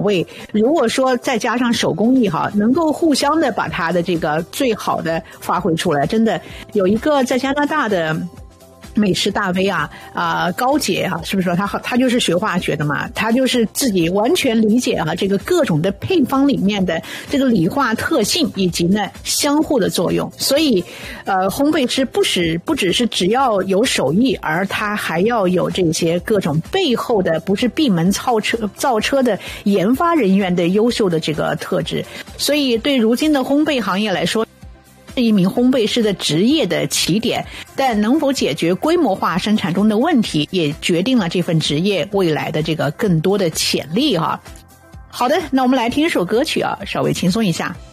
两位如果说再加上手工艺哈，能够互相的把它的这个最好的发挥出来，真的有一个在加拿大的美食大 V 高姐是不是说她就是学化学的嘛，她就是自己完全理解这个各种的配方里面的这个理化特性以及呢相互的作用，所以烘焙师不只是只要有手艺，而他还要有这些各种背后的不是闭门造车的研发人员的优秀的这个特质，所以对如今的烘焙行业来说，是一名烘焙师的职业的起点，但能否解决规模化生产中的问题，也决定了这份职业未来的这个更多的潜力好的，那我们来听一首歌曲稍微轻松一下。